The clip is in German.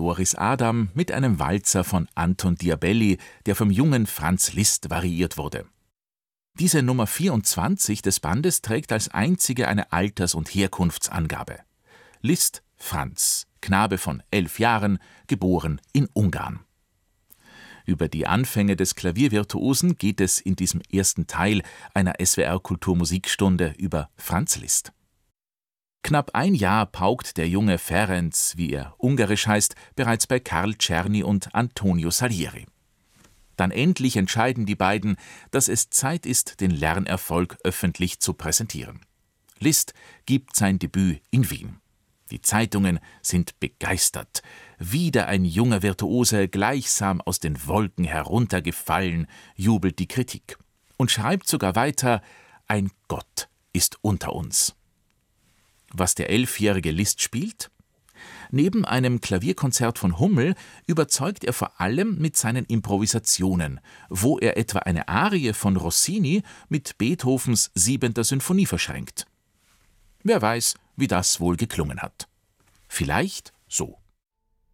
Doris Adam mit einem Walzer von Anton Diabelli, der vom jungen Franz Liszt variiert wurde. Diese Nummer 24 des Bandes trägt als einzige eine Alters- und Herkunftsangabe. Liszt Franz, Knabe von 11 Jahren, geboren in Ungarn. Über die Anfänge des Klaviervirtuosen geht es in diesem ersten Teil einer SWR-Kulturmusikstunde über Franz Liszt. Knapp ein Jahr paukt der junge Ferenc, wie er ungarisch heißt, bereits bei Karl Czerny und Antonio Salieri. Dann endlich entscheiden die beiden, dass es Zeit ist, den Lernerfolg öffentlich zu präsentieren. Liszt gibt sein Debüt in Wien. Die Zeitungen sind begeistert. Wieder ein junger Virtuose, gleichsam aus den Wolken heruntergefallen, jubelt die Kritik. Und schreibt sogar weiter: Ein Gott ist unter uns. Was der 11-jährige Liszt spielt? Neben einem Klavierkonzert von Hummel überzeugt er vor allem mit seinen Improvisationen, wo er etwa eine Arie von Rossini mit Beethovens 7. Sinfonie verschränkt. Wer weiß, wie das wohl geklungen hat. Vielleicht so.